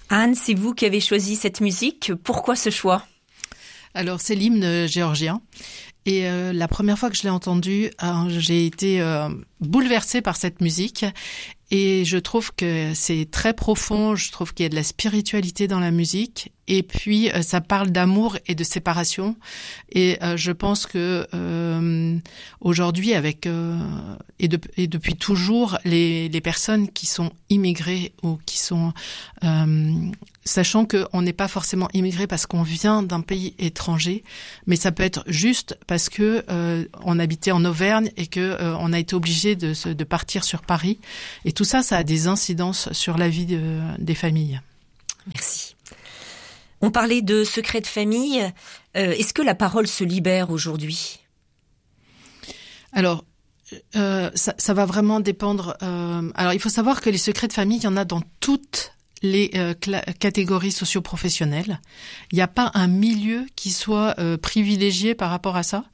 Anne, c'est vous qui avez choisi cette musique. Pourquoi ce choix ? Alors, c'est l'hymne géorgien. Et la première fois que je l'ai entendu, j'ai été bouleversée par cette musique. Et je trouve que c'est très profond. Je trouve qu'il y a de la spiritualité dans la musique. Et puis, ça parle d'amour et de séparation. Et je pense que aujourd'hui, depuis toujours, les personnes qui sont immigrées ou qui sont... sachant qu'on n'est pas forcément immigré parce qu'on vient d'un pays étranger, mais ça peut être juste parce que on habitait en Auvergne et que on a été obligé de partir sur Paris. Et tout ça, ça a des incidences sur la vie des familles. Merci. On parlait de secrets de famille. Est-ce que la parole se libère aujourd'hui ? Alors, ça va vraiment dépendre. Alors, il faut savoir que les secrets de famille, il y en a dans toutes les catégories socio-professionnelles. Il n'y a pas un milieu qui soit privilégié par rapport à ça.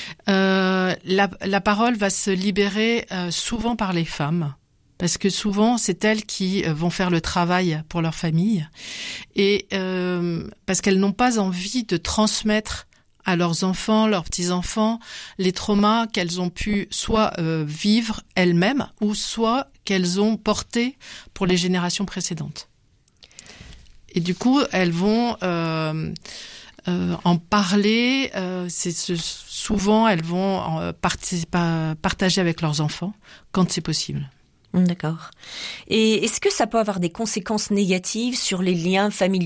La parole va se libérer souvent par les femmes. Parce que souvent, c'est elles qui vont faire le travail pour leur famille. Et parce qu'elles n'ont pas envie de transmettre à leurs enfants, leurs petits-enfants, les traumas qu'elles ont pu soit vivre elles-mêmes ou soit qu'elles ont portés pour les générations précédentes. Et du coup, elles vont en parler. Souvent, elles vont partager avec leurs enfants quand c'est possible. D'accord. Et est-ce que ça peut avoir des conséquences négatives sur les liens familiaux ?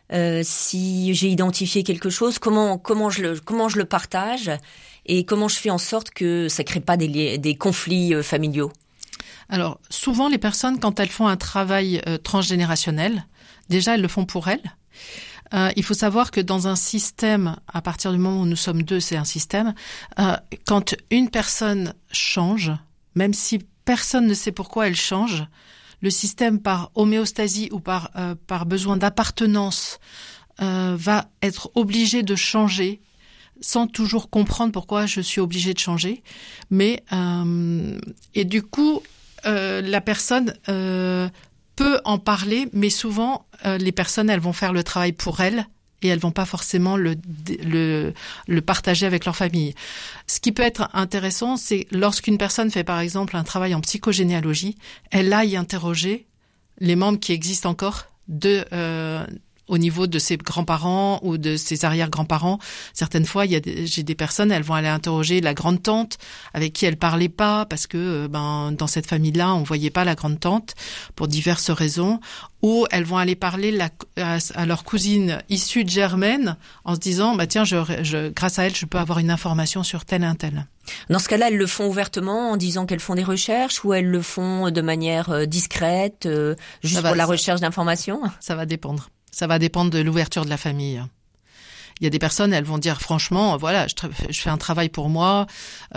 Si j'ai identifié quelque chose, comment je le partage et comment je fais en sorte que ça crée pas des conflits familiaux ? Alors, souvent, les personnes, quand elles font un travail transgénérationnel, déjà, elles le font pour elles. Il faut savoir que dans un système, à partir du moment où nous sommes deux, c'est un système, quand une personne change, même si personne ne sait pourquoi elle change, le système par homéostasie ou par besoin d'appartenance va être obligé de changer sans toujours comprendre pourquoi je suis obligée de changer. Mais et du coup, la personne peut en parler, mais souvent les personnes, elles vont faire le travail pour elles. Et elles vont pas forcément le partager avec leur famille. Ce qui peut être intéressant, c'est lorsqu'une personne fait par exemple un travail en psychogénéalogie, elle aille interroger les membres qui existent encore au niveau de ses grands-parents ou de ses arrière-grands-parents. Certaines fois, j'ai des personnes, elles vont aller interroger la grande-tante avec qui elles parlaient pas parce que dans cette famille-là, on voyait pas la grande-tante pour diverses raisons. Ou elles vont aller parler à leur cousine issue de germaine en se disant tiens, grâce à elle, je peux avoir une information sur tel et un tel. Dans ce cas-là, elles le font ouvertement en disant qu'elles font des recherches ou elles le font de manière discrète, juste pour la recherche d'informations ? Ça va dépendre. Ça va dépendre de l'ouverture de la famille. Il y a des personnes, elles vont dire franchement, voilà, je fais un travail pour moi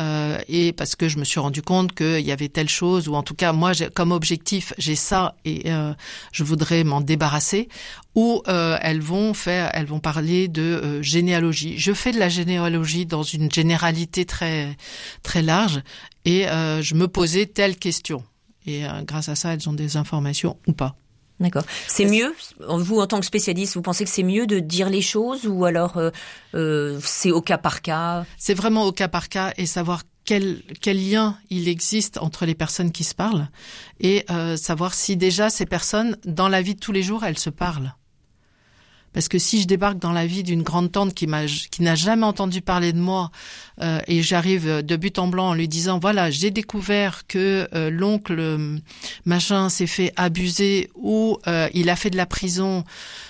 et parce que je me suis rendu compte qu'il y avait telle chose ou en tout cas moi comme objectif j'ai ça et je voudrais m'en débarrasser. Ou elles vont parler de généalogie. Je fais de la généalogie dans une généralité très très large et je me posais telle question et grâce à ça elles ont des informations ou pas. D'accord. C'est mieux, vous en tant que spécialiste, vous pensez que c'est mieux de dire les choses ou alors c'est au cas par cas ? C'est vraiment au cas par cas et savoir quel lien il existe entre les personnes qui se parlent et savoir si déjà ces personnes, dans la vie de tous les jours, elles se parlent. Parce que si je débarque dans la vie d'une grande-tante qui n'a jamais entendu parler de moi et j'arrive de but en blanc en lui disant voilà, j'ai découvert que l'oncle machin s'est fait abuser ou il a fait de la prison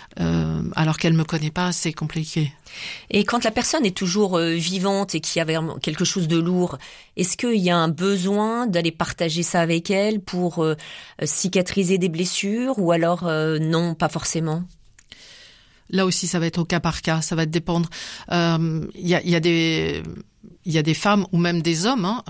alors qu'elle me connaît pas, c'est compliqué. Et quand la personne est toujours vivante et qu'il y a quelque chose de lourd, est-ce qu'il y a un besoin d'aller partager ça avec elle pour cicatriser des blessures ou alors non, pas forcément ? Là aussi, ça va être au cas par cas, ça va dépendre. Il y a des femmes ou même des hommes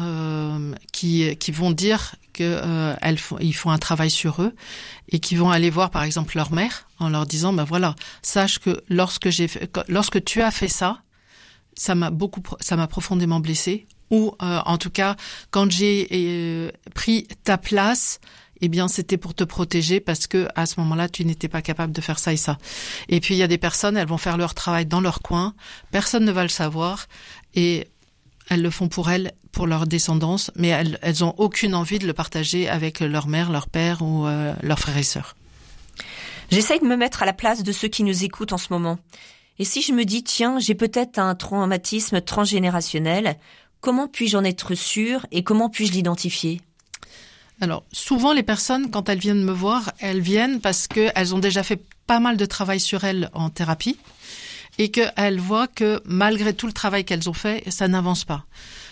qui vont dire que ils font un travail sur eux et qui vont aller voir par exemple leur mère en leur disant voilà, sache que lorsque tu as fait ça, ça m'a profondément blessée ou en tout cas quand j'ai pris ta place, eh bien, c'était pour te protéger parce que à ce moment-là, tu n'étais pas capable de faire ça et ça. Et puis, il y a des personnes, elles vont faire leur travail dans leur coin, personne ne va le savoir et elles le font pour elles, pour leur descendance, mais elles ont aucune envie de le partager avec leur mère, leur père ou leurs frères et sœurs. J'essaye de me mettre à la place de ceux qui nous écoutent en ce moment. Et si je me dis, tiens, j'ai peut-être un traumatisme transgénérationnel, comment puis-je en être sûre et comment puis-je l'identifier ? Alors, souvent, les personnes, quand elles viennent me voir, elles viennent parce qu'elles ont déjà fait pas mal de travail sur elles en thérapie et qu'elles voient que malgré tout le travail qu'elles ont fait, ça n'avance pas.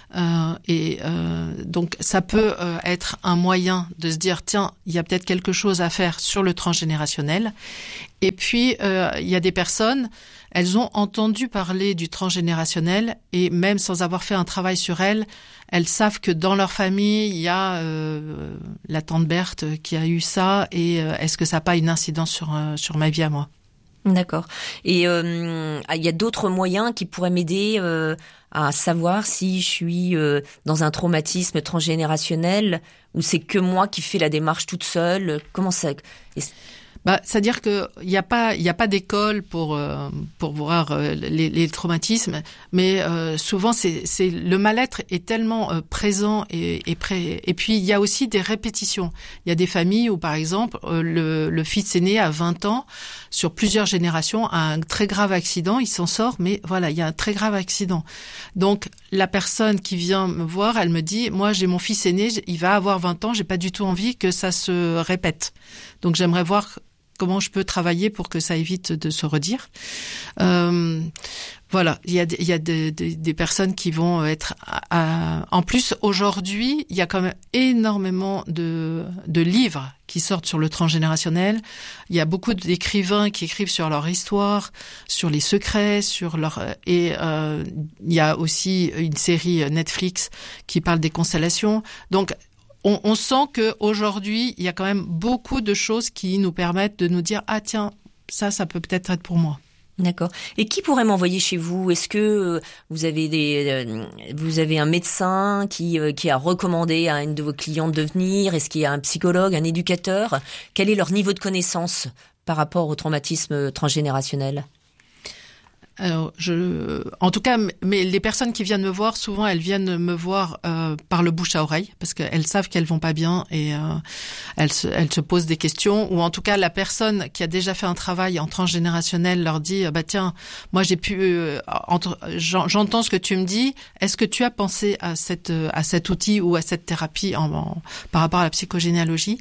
Donc, ça peut être un moyen de se dire, tiens, il y a peut-être quelque chose à faire sur le transgénérationnel. Et puis, il y a des personnes, elles ont entendu parler du transgénérationnel et même sans avoir fait un travail sur elles savent que dans leur famille, il y a la tante Berthe qui a eu ça et est-ce que ça n'a pas une incidence sur ma vie à moi ? D'accord. Et il y a d'autres moyens qui pourraient m'aider à savoir si je suis dans un traumatisme transgénérationnel ou c'est que moi qui fais la démarche toute seule. Comment ça... C'est-à-dire que il y a pas d'école pour voir les traumatismes, mais souvent c'est le mal-être est tellement présent et puis il y a aussi des répétitions. Il y a des familles où par exemple le fils aîné à 20 ans sur plusieurs générations a un très grave accident, il s'en sort, mais voilà, il y a un très grave accident. Donc la personne qui vient me voir, elle me dit, moi j'ai mon fils aîné, il va avoir 20 ans, j'ai pas du tout envie que ça se répète. Donc j'aimerais voir comment je peux travailler pour que ça évite de se redire. Voilà, il y a des personnes qui vont être... En plus, aujourd'hui, il y a quand même énormément de livres qui sortent sur le transgénérationnel. Il y a beaucoup d'écrivains qui écrivent sur leur histoire, sur les secrets, il y a aussi une série Netflix qui parle des constellations. Donc, on sent que aujourd'hui, il y a quand même beaucoup de choses qui nous permettent de nous dire « Ah tiens, ça peut peut-être être pour moi ». D'accord. Et qui pourrait m'envoyer chez vous ? Est-ce que vous avez un médecin qui a recommandé à une de vos clientes de venir ? Est-ce qu'il y a un psychologue, un éducateur ? Quel est leur niveau de connaissance par rapport au traumatisme transgénérationnel ? Alors, en tout cas, mais les personnes qui viennent me voir, souvent, elles viennent me voir par le bouche à oreille, parce qu'elles savent qu'elles vont pas bien et elles se posent des questions. Ou en tout cas, la personne qui a déjà fait un travail en transgénérationnel leur dit bah tiens, moi j'ai j'entends ce que tu me dis. Est-ce que tu as pensé à cet outil ou à cette thérapie par rapport à la psychogénéalogie?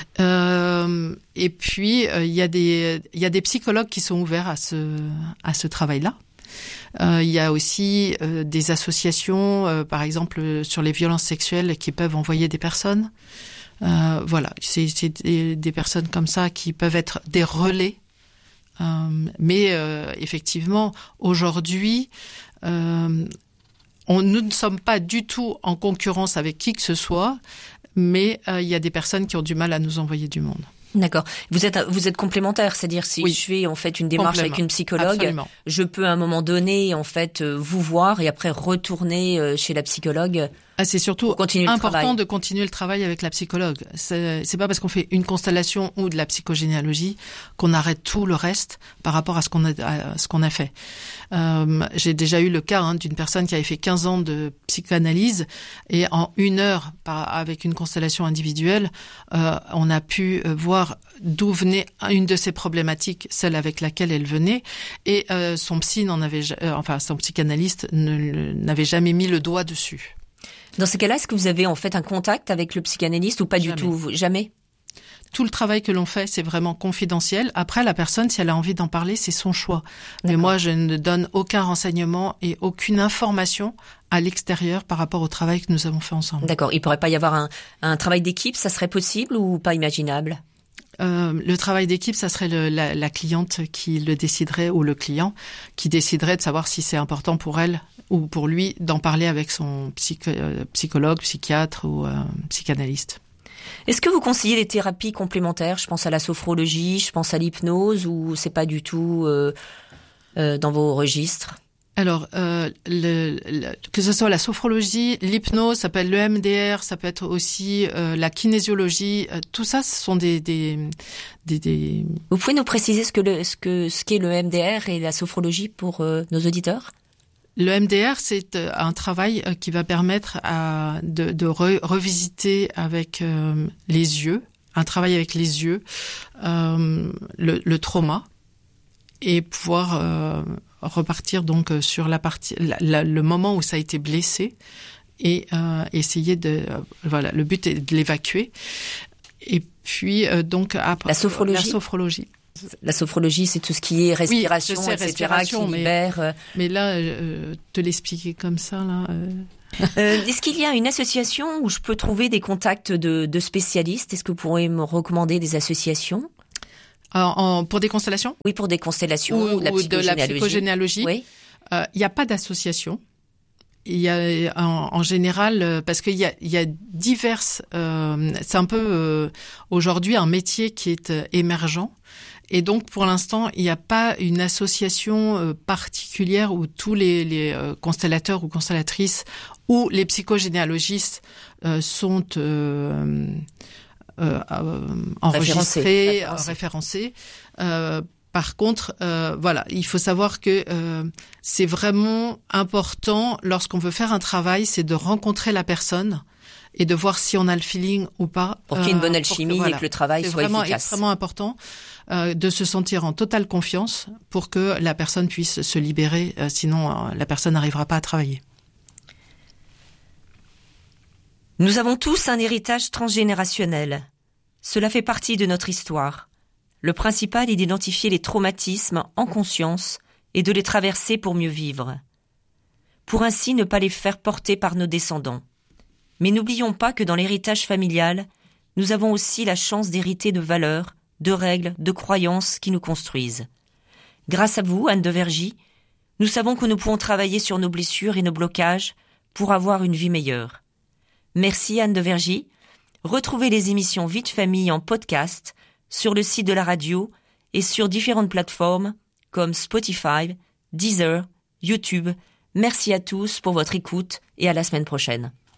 Et puis il y a des psychologues qui sont ouverts à ce travail-là. Il y a aussi des associations, par exemple sur les violences sexuelles, qui peuvent envoyer des personnes. Voilà, c'est des personnes comme ça qui peuvent être des relais. Mais effectivement, aujourd'hui, nous ne sommes pas du tout en concurrence avec qui que ce soit, mais il y a des personnes qui ont du mal à nous envoyer du monde. D'accord. Vous êtes complémentaire, c'est-à-dire si je fais en fait une démarche avec une psychologue, absolument. Je peux à un moment donné en fait vous voir et après retourner chez la psychologue. C'est surtout important de continuer le travail avec la psychologue. C'est pas parce qu'on fait une constellation ou de la psychogénéalogie qu'on arrête tout le reste par rapport à ce qu'on a fait. J'ai déjà eu le cas d'une personne qui avait fait 15 ans de psychanalyse et en 1 heure, avec une constellation individuelle, on a pu voir d'où venait une de ses problématiques, celle avec laquelle elle venait, et son psychanalyste n'avait jamais mis le doigt dessus. Dans ces cas-là, est-ce que vous avez en fait un contact avec le psychanalyste ou pas du tout ? Jamais ? Tout le travail que l'on fait, c'est vraiment confidentiel. Après, la personne, si elle a envie d'en parler, c'est son choix. Mais moi, je ne donne aucun renseignement et aucune information à l'extérieur par rapport au travail que nous avons fait ensemble. D'accord. Il pourrait pas y avoir un travail d'équipe, ça serait possible ou pas imaginable ? Le travail d'équipe, ça serait la cliente qui le déciderait ou le client qui déciderait de savoir si c'est important pour elle ou pour lui d'en parler avec son psychologue, psychiatre ou psychanalyste. Est-ce que vous conseillez des thérapies complémentaires ? Je pense à la sophrologie, je pense à l'hypnose ou c'est pas du tout dans vos registres ? Alors, que ce soit la sophrologie, l'hypnose, ça peut être le MDR, ça peut être aussi la kinésiologie. Tout ça, ce sont des. Vous pouvez nous préciser ce qu'est le MDR et la sophrologie pour nos auditeurs? Le MDR, c'est un travail qui va permettre de revisiter avec les yeux, un travail avec les yeux, le trauma, et pouvoir repartir donc sur la partie, le moment où ça a été blessé, et essayer voilà, le but est de l'évacuer. Et puis donc après, la sophrologie. La sophrologie, c'est tout ce qui est respiration, oui, etc., respiration, qui libère. Mais là, te l'expliquer comme ça, là. Est-ce qu'il y a une association où je peux trouver des contacts de spécialistes? Est-ce que vous pourriez me recommander des associations? Pour des constellations? Oui, pour des constellations ou de la psychogénéalogie. Oui. Il n'y a pas d'association. Il y a en général, parce qu'il y a diverses. C'est un peu aujourd'hui un métier qui est émergent. Et donc, pour l'instant, il n'y a pas une association particulière où tous les constellateurs ou constellatrices ou les psychogénéalogistes sont enregistrés, référencés. Par contre, voilà, il faut savoir que c'est vraiment important lorsqu'on veut faire un travail, c'est de rencontrer la personne et de voir si on a le feeling ou pas. Pour qu'il y ait une bonne alchimie et que le travail soit efficace. C'est extrêmement important de se sentir en totale confiance pour que la personne puisse se libérer. Sinon, la personne n'arrivera pas à travailler. Nous avons tous un héritage transgénérationnel. Cela fait partie de notre histoire. Le principal est d'identifier les traumatismes en conscience et de les traverser pour mieux vivre. Pour ainsi ne pas les faire porter par nos descendants. Mais n'oublions pas que dans l'héritage familial, nous avons aussi la chance d'hériter de valeurs, de règles, de croyances qui nous construisent. Grâce à vous, Anne de Vergy, nous savons que nous pouvons travailler sur nos blessures et nos blocages pour avoir une vie meilleure. Merci Anne de Vergy. Retrouvez les émissions Vie de famille en podcast sur le site de la radio et sur différentes plateformes comme Spotify, Deezer, YouTube. Merci à tous pour votre écoute et à la semaine prochaine.